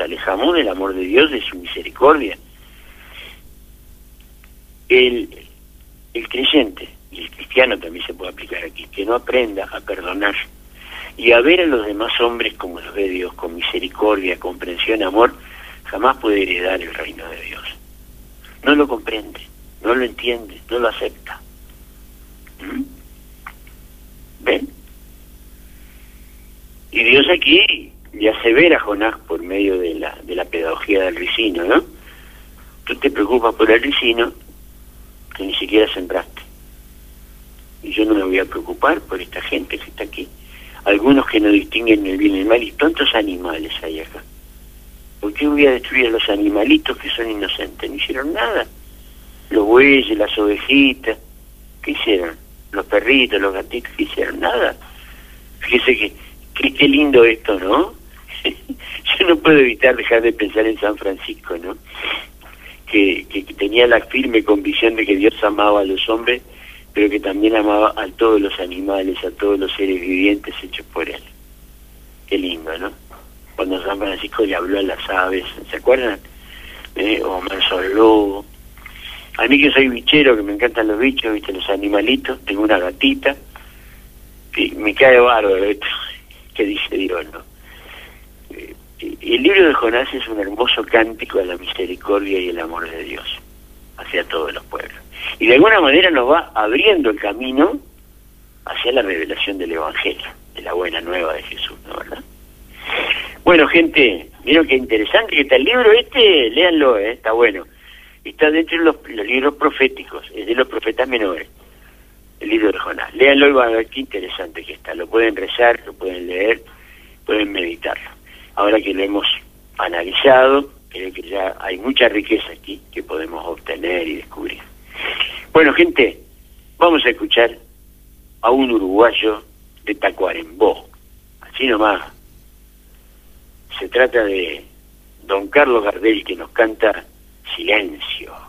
alejamos del amor de Dios, de su misericordia. El creyente, y el cristiano también se puede aplicar aquí, que no aprenda a perdonar y a ver a los demás hombres como los ve Dios, con misericordia, comprensión, amor, jamás puede heredar el reino de Dios. No lo comprende, no lo entiende, no lo acepta. ¿Ven? Y Dios aquí le hace ver a Jonás por medio de la pedagogía del ricino, ¿no? Tú te preocupas por el ricino que ni siquiera sembraste. Y yo no me voy a preocupar por esta gente que está aquí. Algunos que no distinguen el bien y el mal, y tantos animales hay acá. ¿Por qué voy a destruir a los animalitos que son inocentes? No hicieron nada. Los bueyes, las ovejitas, ¿qué hicieron? Los perritos, los gatitos, ¿qué hicieron? Nada. Fíjese qué lindo esto, ¿no? Yo no puedo evitar dejar de pensar en San Francisco, ¿no? Que tenía la firme convicción de que Dios amaba a los hombres, pero que también amaba a todos los animales, a todos los seres vivientes hechos por él. Qué lindo, ¿no? Cuando San Francisco le habló a las aves, ¿se acuerdan? O manso al lobo. A mí que soy bichero, que me encantan los bichos, ¿viste? Los animalitos, tengo una gatita, que me cae bárbaro esto, que dice Dios, ¿no? El libro de Jonás es un hermoso cántico a la misericordia y el amor de Dios hacia todos los pueblos. Y de alguna manera nos va abriendo el camino hacia la revelación del Evangelio, de la buena nueva de Jesús, ¿no, verdad? Bueno, gente, ¿vieron qué interesante que está el libro este? Léanlo, está bueno. Está dentro de los libros proféticos, es de los profetas menores, el libro de Jonás. Léanlo y van a ver qué interesante que está. Lo pueden rezar, lo pueden leer, pueden meditarlo. Ahora que lo hemos analizado, creo que ya hay mucha riqueza aquí que podemos obtener y descubrir. Bueno, gente, vamos a escuchar a un uruguayo de Tacuarembó, así nomás. Se trata de don Carlos Gardel, que nos canta Silencio.